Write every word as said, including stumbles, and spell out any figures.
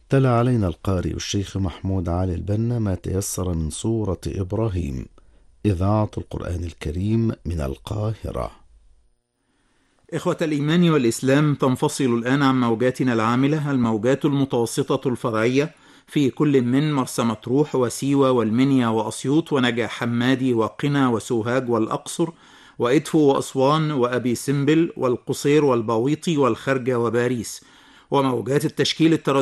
تلا علينا القارئ الشيخ محمود علي البنا ما تيسر من سورة إبراهيم. إذاعة القرآن الكريم من القاهرة. إخوة الإيمان والإسلام، تنفصل الآن عن موجاتنا العاملة الموجات المتوسطة الفرعية في كل من مرسى مطروح وسيوة والمنيا وأسيوط ونجع حمادي وقنا وسوهاج والأقصر وإدفو وأسوان وأبي سمبل والقصير والباويطي والخرجة وباريس، وموجات التشكيل الترددي